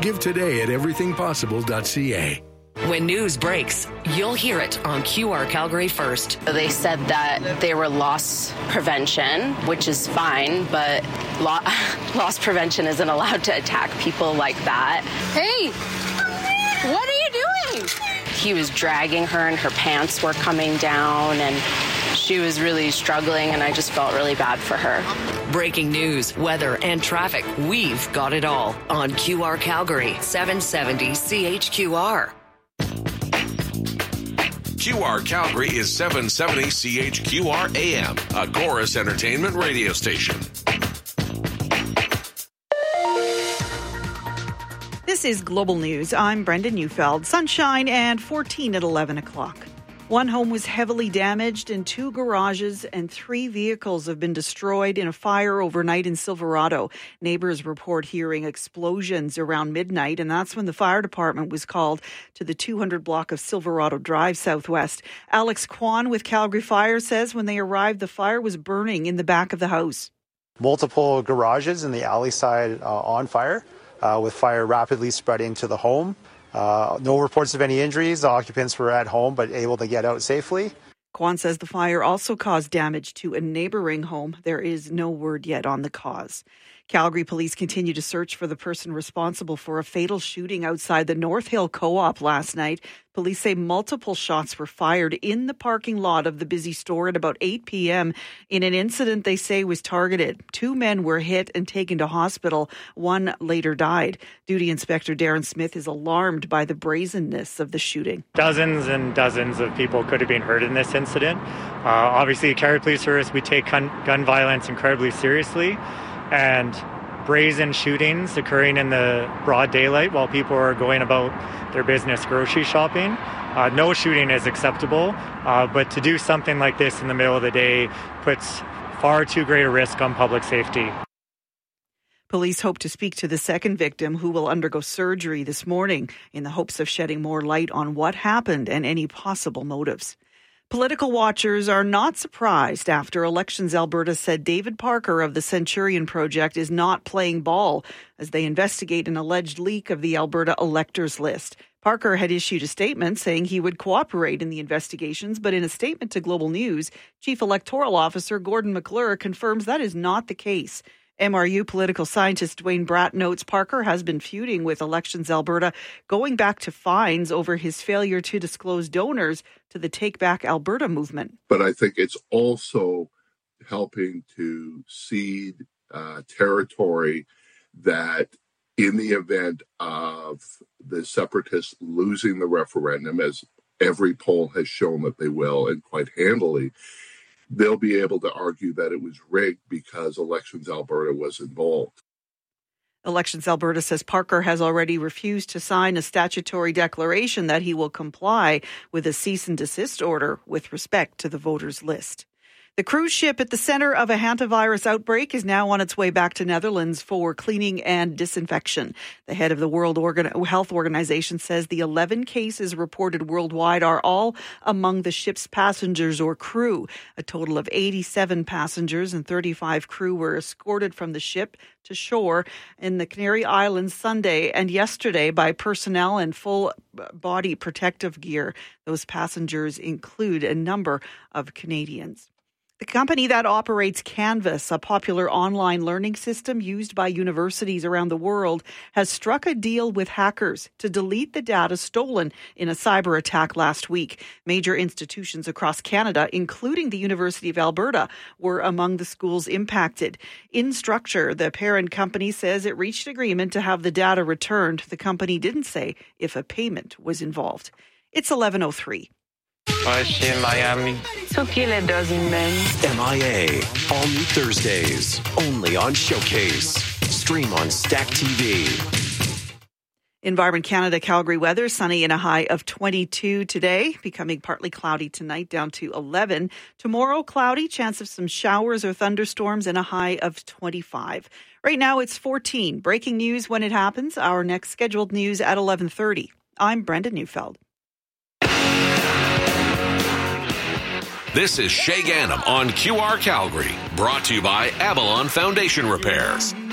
Give today at everythingpossible.ca. When news breaks, you'll hear it on QR Calgary First. They said that they were loss prevention, which is fine, but loss prevention isn't allowed to attack people like that. Hey, what are you doing? He was dragging her and her pants were coming down and she was really struggling and I just felt really bad for her. Breaking news, weather, and traffic. We've got it all on QR Calgary, 770 CHQR. QR Calgary is 770 CHQR AM, a Chorus Entertainment radio station. This is Global News. I'm Brenda Neufeld. Sunshine and 14 at 11 o'clock. One home was heavily damaged and 2 garages and 3 vehicles have been destroyed in a fire overnight in Silverado. Neighbors report hearing explosions around midnight, and that's when the fire department was called to the 200 block of Silverado Drive Southwest. Alex Kwan with Calgary Fire says when they arrived, the fire was burning in the back of the house. Multiple garages in the alley side on fire, with fire rapidly spreading to the home. No reports of any injuries. The occupants were at home but able to get out safely. Kwan says the fire also caused damage to a neighbouring home. There is no word yet on the cause. Calgary police continue to search for the person responsible for a fatal shooting outside the North Hill Co-op last night. Police say multiple shots were fired in the parking lot of the busy store at about 8 p.m. in an incident they say was targeted. 2 men were hit and taken to hospital. 1 later died. Duty Inspector Darren Smith is alarmed by the brazenness of the shooting. Dozens and dozens of people could have been hurt in this incident. Obviously, at Calgary Police Service, we take gun violence incredibly seriously. And brazen shootings occurring in the broad daylight while people are going about their business grocery shopping. No shooting is acceptable, but to do something like this in the middle of the day puts far too great a risk on public safety. Police hope to speak to the second victim, who will undergo surgery this morning, in the hopes of shedding more light on what happened and any possible motives. Political watchers are not surprised after Elections Alberta said David Parker of the Centurion Project is not playing ball as they investigate an alleged leak of the Alberta electors list. Parker had issued a statement saying he would cooperate in the investigations, but in a statement to Global News, Chief Electoral Officer Gordon McClure confirms that is not the case. MRU political scientist Dwayne Bratt notes Parker has been feuding with Elections Alberta, going back to fines over his failure to disclose donors to the Take Back Alberta movement. But I think it's also helping to seed territory that in the event of the separatists losing the referendum, as every poll has shown that they will, and quite handily, they'll be able to argue that it was rigged because Elections Alberta was involved. Elections Alberta says Parker has already refused to sign a statutory declaration that he will comply with a cease and desist order with respect to the voters list. The cruise ship at the center of a hantavirus outbreak is now on its way back to Netherlands for cleaning and disinfection. The head of the World Health Organization says the 11 cases reported worldwide are all among the ship's passengers or crew. A total of 87 passengers and 35 crew were escorted from the ship to shore in the Canary Islands Sunday and yesterday by personnel in full body protective gear. Those passengers include a number of Canadians. The company that operates Canvas, a popular online learning system used by universities around the world, has struck a deal with hackers to delete the data stolen in a cyber attack last week. Major institutions across Canada, including the University of Alberta, were among the schools impacted. Instructure, the parent company, says it reached agreement to have the data returned. The company didn't say if a payment was involved. It's 11:03. In Miami. So kill a dozen men. MIA. All new Thursdays. Only on Showcase. Stream on Stack TV. Environment Canada Calgary weather, sunny and a high of 22 today, becoming partly cloudy tonight down to 11. Tomorrow, cloudy, chance of some showers or thunderstorms and a high of 25. Right now, it's 14. Breaking news when it happens. Our next scheduled news at 11:30. I'm Brenda Neufeld. This is Shay Gannam on QR Calgary, brought to you by Avalon Foundation Repairs.